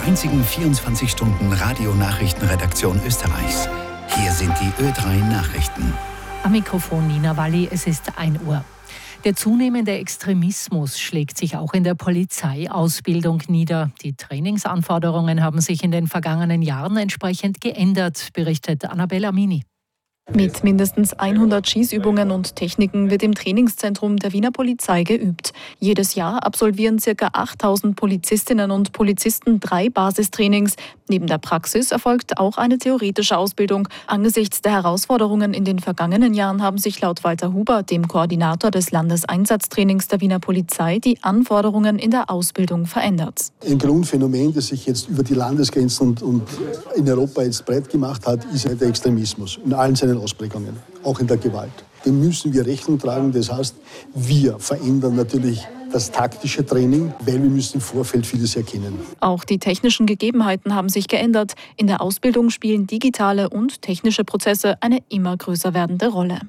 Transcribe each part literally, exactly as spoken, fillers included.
einzigen vierundzwanzig Stunden Radionachrichtenredaktion Österreichs. Hier sind die Ö drei Nachrichten. Am Mikrofon Nina Walli, es ist ein Uhr. Der zunehmende Extremismus schlägt sich auch in der Polizeiausbildung nieder. Die Trainingsanforderungen haben sich in den vergangenen Jahren entsprechend geändert, berichtet Annabella Mini. Mit mindestens hundert Schießübungen und Techniken wird im Trainingszentrum der Wiener Polizei geübt. Jedes Jahr absolvieren ca. achttausend Polizistinnen und Polizisten drei Basistrainings. Neben der Praxis erfolgt auch eine theoretische Ausbildung. Angesichts der Herausforderungen in den vergangenen Jahren haben sich laut Walter Huber, dem Koordinator des Landeseinsatztrainings der Wiener Polizei, die Anforderungen in der Ausbildung verändert. Ein Grundphänomen, das sich jetzt über die Landesgrenzen und, und in Europa jetzt breit gemacht hat, ist der Extremismus in allen seinen Ausprägungen, auch in der Gewalt. Dem müssen wir Rechnung tragen. Das heißt, wir verändern natürlich das taktische Training, weil wir müssen im Vorfeld vieles erkennen. Auch die technischen Gegebenheiten haben sich geändert. In der Ausbildung spielen digitale und technische Prozesse eine immer größer werdende Rolle.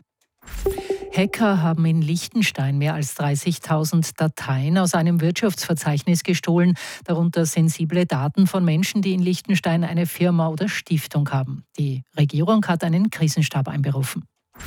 Hacker haben in Liechtenstein mehr als dreißigtausend Dateien aus einem Wirtschaftsverzeichnis gestohlen, darunter sensible Daten von Menschen, die in Liechtenstein eine Firma oder Stiftung haben. Die Regierung hat einen Krisenstab einberufen.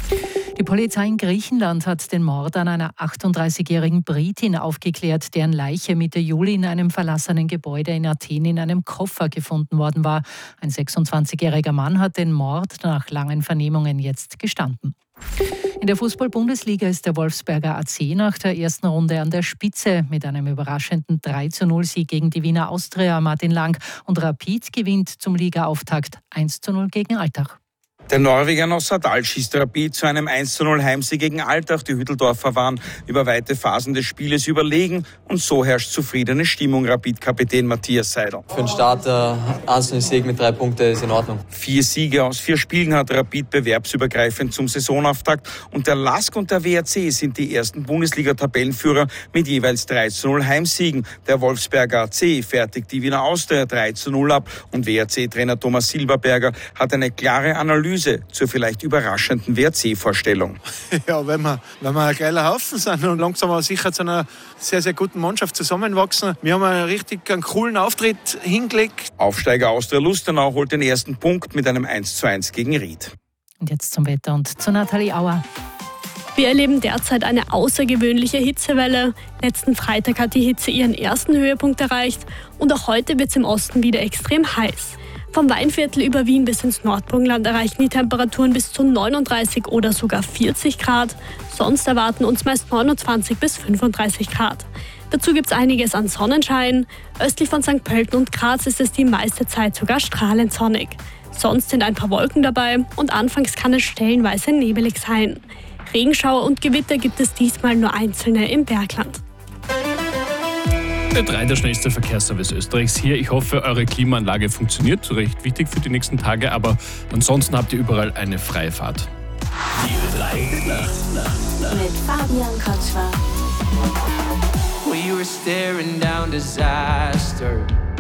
Die Polizei in Griechenland hat den Mord an einer achtunddreißigjährigen Britin aufgeklärt, deren Leiche Mitte Juli in einem verlassenen Gebäude in Athen in einem Koffer gefunden worden war. Ein sechsundzwanzigjähriger Mann hat den Mord nach langen Vernehmungen jetzt gestanden. In der Fußball-Bundesliga ist der Wolfsberger A C nach der ersten Runde an der Spitze mit einem überraschenden drei zu null Sieg gegen die Wiener Austria Martin Lang und Rapid gewinnt zum Ligaauftakt eins zu null gegen Altach. Der Norweger Nossadal schießt Rapid zu einem eins zu null Heimsieg gegen Altach. Die Hütteldorfer waren über weite Phasen des Spieles überlegen und so herrscht zufriedene Stimmung. Rapid-Kapitän Matthias Seidel. Für den Start äh, einzelnen Sieg mit drei Punkten ist in Ordnung. Vier Siege aus vier Spielen hat Rapid bewerbsübergreifend zum Saisonauftakt und der L A S K und der W R C sind die ersten Bundesliga-Tabellenführer mit jeweils drei zu null Heimsiegen. Der Wolfsberger A C fertigt die Wiener Austria drei zu null ab und W R C-Trainer Thomas Silberberger hat eine klare Analyse zur vielleicht überraschenden W R C-Vorstellung. Ja, wenn wir, wenn wir ein geiler Haufen sind und langsam aber sicher zu einer sehr, sehr guten Mannschaft zusammenwachsen. Wir haben einen richtig einen coolen Auftritt hingelegt. Aufsteiger Austria Lustenau holt den ersten Punkt mit einem eins zu eins gegen Ried. Und jetzt zum Wetter und zu Nathalie Auer. Wir erleben derzeit eine außergewöhnliche Hitzewelle. Letzten Freitag hat die Hitze ihren ersten Höhepunkt erreicht und auch heute wird es im Osten wieder extrem heiß. Vom Weinviertel über Wien bis ins Nordburgenland erreichen die Temperaturen bis zu neununddreißig oder sogar vierzig Grad. Sonst erwarten uns meist neunundzwanzig bis fünfunddreißig Grad. Dazu gibt es einiges an Sonnenschein. Östlich von Sankt Pölten und Graz ist es die meiste Zeit sogar strahlend sonnig. Sonst sind ein paar Wolken dabei und anfangs kann es stellenweise nebelig sein. Regenschauer und Gewitter gibt es diesmal nur einzelne im Bergland. Ö drei, der schnellste Verkehrsservice Österreichs hier. Ich hoffe, eure Klimaanlage funktioniert. Recht wichtig für die nächsten Tage, aber ansonsten habt ihr überall eine freie Fahrt. Die Ö drei Nacht mit Fabian Kotschwar. We were staring down disaster.